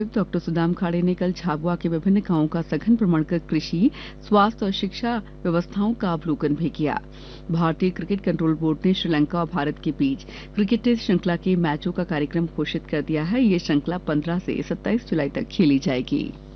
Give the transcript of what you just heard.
Doctor Sudam Khade ने कल झाबुआ के विभिन्न गांवों का सघन भ्रमण कर कृषि, स्वास्थ्य और शिक्षा व्यवस्थाओं का अवलोकन भी किया। भारतीय क्रिकेट कंट्रोल बोर्ड ने श्रीलंका और भारत के बीच क्रिकेट टेस्ट श्रृंखला के मैचों का कार्यक्रम घोषित कर दिया है। ये श्रृंखला 15 से 27 जुलाई तक खेली जाएगी।